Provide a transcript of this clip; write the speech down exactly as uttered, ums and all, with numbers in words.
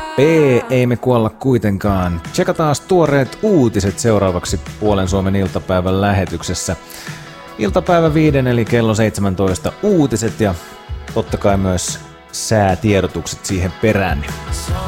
P, ei me kuolla kuitenkaan. Tsekataan tuoreet uutiset seuraavaksi Puolen Suomen iltapäivän lähetyksessä. Iltapäivä viiden eli kello seitsemäntoista uutiset ja totta kai myös säätiedotukset siihen perään.